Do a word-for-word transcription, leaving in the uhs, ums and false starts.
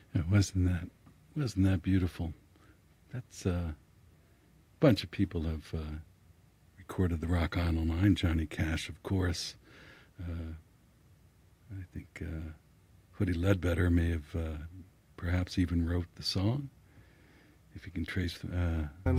Yeah, wasn't that wasn't that beautiful? That's uh, a bunch of people have uh, recorded the Rock Island Line. Johnny Cash, of course. Uh, I think uh, Hoodie Ledbetter may have uh, perhaps even wrote the song. If you can trace uh,